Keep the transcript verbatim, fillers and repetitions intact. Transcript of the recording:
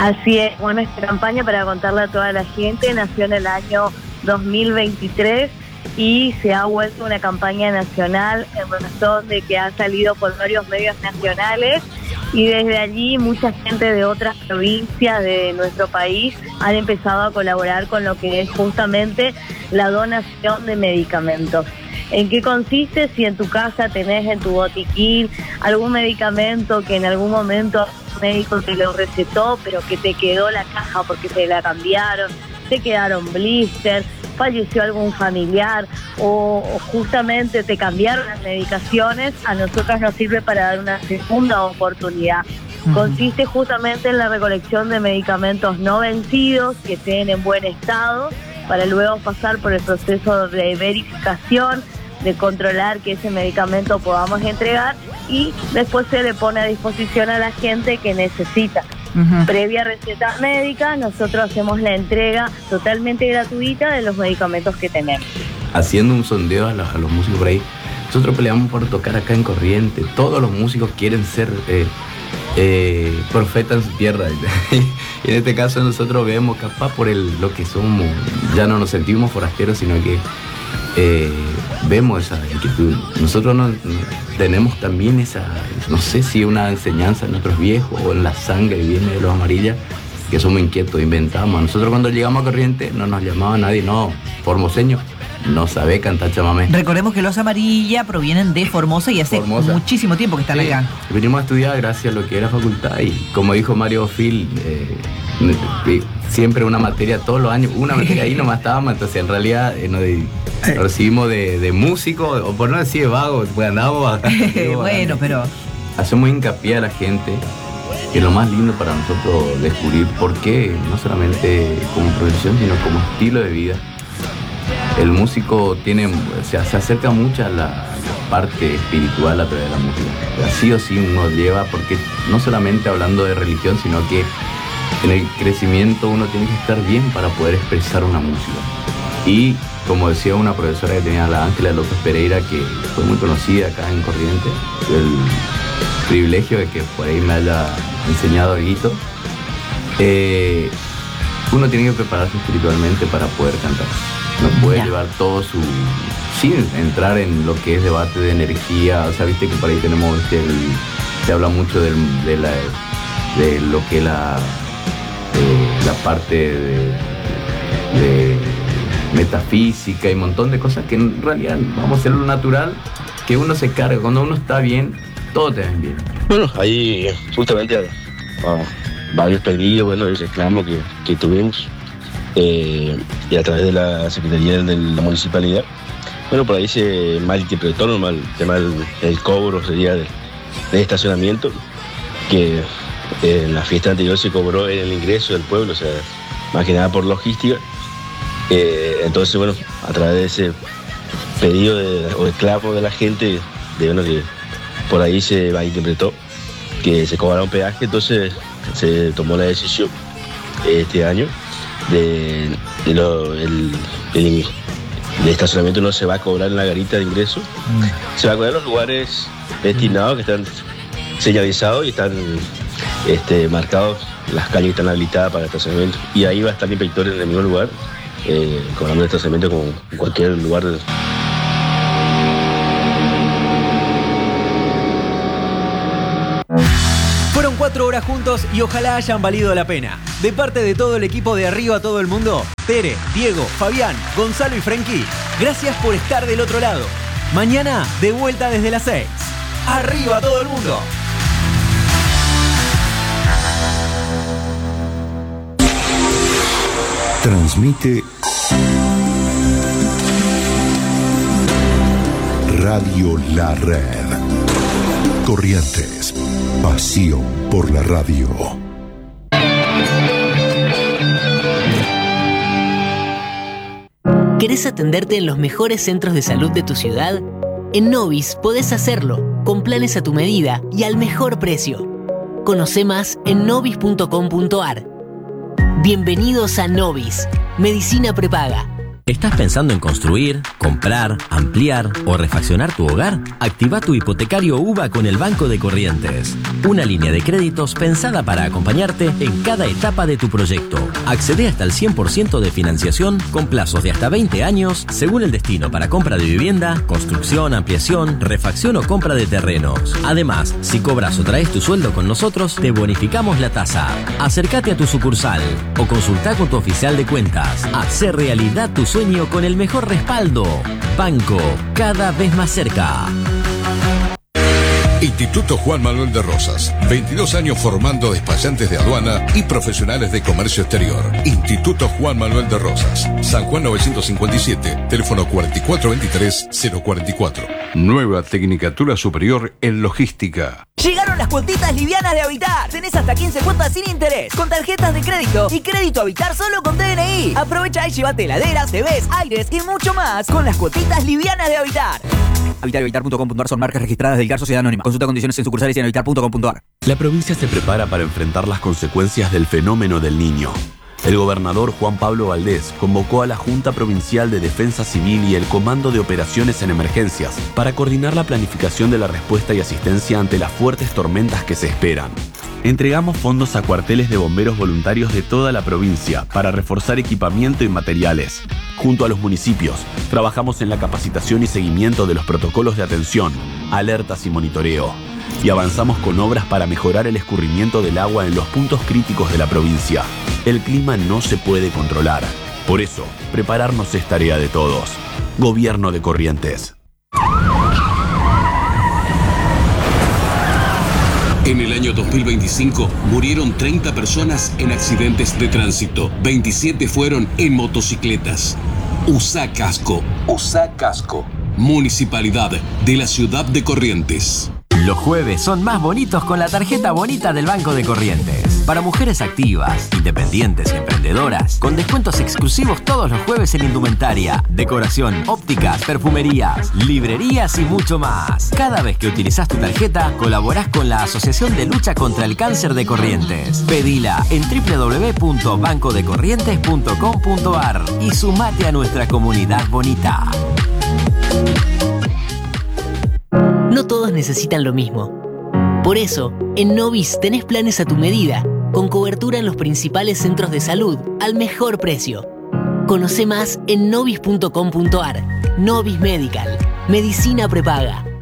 Así es, bueno, esta campaña, para contarle a toda la gente, nació en el año dos mil veintitrés y se ha vuelto una campaña nacional en razón de que ha salido por varios medios nacionales, y desde allí mucha gente de otras provincias de nuestro país han empezado a colaborar con lo que es justamente la donación de medicamentos. ¿En qué consiste? Si en tu casa tenés en tu botiquín algún medicamento que en algún momento el médico te lo recetó, pero que te quedó la caja porque te la cambiaron, te quedaron blister, falleció algún familiar o, o justamente te cambiaron las medicaciones, a nosotros nos sirve para dar una segunda oportunidad. Uh-huh. Consiste justamente en la recolección de medicamentos no vencidos que estén en buen estado, para luego pasar por el proceso de verificación, de controlar que ese medicamento podamos entregar, y después se le pone a disposición a la gente que necesita. Uh-huh. Previa receta médica, nosotros hacemos la entrega totalmente gratuita de los medicamentos que tenemos. Haciendo un sondeo a, la, a los músicos por ahí, nosotros peleamos por tocar acá en Corrientes. Todos los músicos quieren ser eh, eh, profetas en su tierra. Y en este caso nosotros vemos, capaz por el, lo que somos, ya no nos sentimos forasteros, sino que eh, vemos esa inquietud. Nosotros no, no, tenemos también esa, no sé si una enseñanza en nuestros viejos o en la sangre viene de los amarillas, que somos inquietos, inventamos. Nosotros cuando llegamos a Corrientes no nos llamaba nadie, no, formoseño, no sabe cantar chamamé. Recordemos que los Amarilla provienen de Formosa y hace Formosa. muchísimo tiempo que están sí. acá. Venimos a estudiar gracias a lo que era facultad, y como dijo Mario Phil, eh, siempre una materia todos los años, una materia ahí nomás estábamos, entonces en realidad eh, nos, nos recibimos de, de músicos, o por no decir vagos, pues andábamos acá. Bueno, pero hacemos hincapié a la gente que lo más lindo para nosotros descubrir por qué, no solamente como profesión, sino como estilo de vida. El músico tiene, o sea, se acerca mucho a la, la parte espiritual a través de la música. Así o sí uno lleva, porque no solamente hablando de religión, sino que en el crecimiento uno tiene que estar bien para poder expresar una música. Y como decía una profesora que tenía, la Ángela López Pereira, que fue muy conocida acá en Corrientes, el privilegio de que por ahí me haya enseñado algo, eh, uno tiene que prepararse espiritualmente para poder cantar. No puede ya. llevar todo su... sin entrar en lo que es debate de energía. O sea, viste que por ahí tenemos... Este, el, se habla mucho del, de, la, de lo que es la, eh, la parte de, de metafísica y un montón de cosas que en realidad vamos a hacer lo natural, que uno se carga. Cuando uno está bien, todo te va bien. Bueno, ahí justamente a, a varios pedidos, bueno, el reclamo que, que tuvimos. Eh, y a través de la Secretaría de la Municipalidad, bueno, por ahí se malinterpretó normal el tema del, del cobro, sería del, del estacionamiento, que eh, en la fiesta anterior se cobró en el ingreso del pueblo, o sea, más que nada por logística. Eh, entonces, bueno, a través de ese pedido de, o reclamo de la gente, de, bueno, que por ahí se malinterpretó que se cobrara un peaje, entonces se tomó la decisión este año de, de lo, el, el, el estacionamiento no se va a cobrar en la garita de ingreso, mm. se va a cobrar en los lugares destinados, que están señalizados y están este, marcados, las calles están habilitadas para el estacionamiento, y ahí va a estar el inspector en el mismo lugar, eh, cobrando el estacionamiento como en cualquier lugar. Fueron cuatro horas juntos y ojalá hayan valido la pena. De parte de todo el equipo de Arriba a Todo el Mundo, Tere, Diego, Fabián, Gonzalo y Frenkie, gracias por estar del otro lado. Mañana, de vuelta desde las seis. ¡Arriba a todo el mundo! Transmite Radio La Red. Corrientes. Pasión por la radio. ¿Querés atenderte en los mejores centros de salud de tu ciudad? En Novis podés hacerlo, con planes a tu medida y al mejor precio. Conoce más en novis punto com punto ar. Bienvenidos a Novis, Medicina Prepaga. ¿Estás pensando en construir, comprar, ampliar o refaccionar tu hogar? Activa tu hipotecario U B A con el Banco de Corrientes. Una línea de créditos pensada para acompañarte en cada etapa de tu proyecto. Accede hasta el cien por ciento de financiación con plazos de hasta veinte años según el destino para compra de vivienda, construcción, ampliación, refacción o compra de terrenos. Además, si cobras o traes tu sueldo con nosotros, te bonificamos la tasa. Acércate a tu sucursal o consulta con tu oficial de cuentas. Hacer realidad tu sueño con el mejor respaldo. Banco, cada vez más cerca. Instituto Juan Manuel de Rosas, veintidós años formando despachantes de aduana y profesionales de comercio exterior. Instituto Juan Manuel de Rosas, San Juan novecientos cincuenta y siete, teléfono cuatro cuatro dos tres cero cuatro cuatro. Nueva Tecnicatura Superior en Logística. Llegaron las cuotitas livianas de Habitar. Tenés hasta quince cuotas sin interés, con tarjetas de crédito y crédito Habitar solo con D N I. Aprovecha y llévate heladeras, T Vs, aires y mucho más con las cuotitas livianas de Habitar. Habitar y Habitar punto com punto ar son marcas registradas de Habitar Sociedad Anónima. Consulta condiciones en sucursales y en habitar punto com punto ar. La provincia se prepara para enfrentar las consecuencias del fenómeno del Niño. El gobernador Juan Pablo Valdés convocó a la Junta Provincial de Defensa Civil y el Comando de Operaciones en Emergencias para coordinar la planificación de la respuesta y asistencia ante las fuertes tormentas que se esperan. Entregamos fondos a cuarteles de bomberos voluntarios de toda la provincia para reforzar equipamiento y materiales. Junto a los municipios, trabajamos en la capacitación y seguimiento de los protocolos de atención, alertas y monitoreo. Y avanzamos con obras para mejorar el escurrimiento del agua en los puntos críticos de la provincia. El clima no se puede controlar. Por eso, prepararnos es tarea de todos. Gobierno de Corrientes. En el año dos mil veinticinco murieron treinta personas en accidentes de tránsito. veintisiete fueron en motocicletas. Usa casco. Usa casco. Municipalidad de la Ciudad de Corrientes. Los jueves son más bonitos con la tarjeta bonita del Banco de Corrientes. Para mujeres activas, independientes y emprendedoras, con descuentos exclusivos todos los jueves en indumentaria, decoración, ópticas, perfumerías, librerías y mucho más. Cada vez que utilizas tu tarjeta, colaborás con la Asociación de Lucha contra el Cáncer de Corrientes. Pedila en doble u doble u doble u punto banco de corrientes punto com punto ar y sumate a nuestra comunidad bonita. No todos necesitan lo mismo. Por eso, en Novis tenés planes a tu medida, con cobertura en los principales centros de salud al mejor precio. Conoce más en novis punto com punto ar. Novis Medical. Medicina prepaga.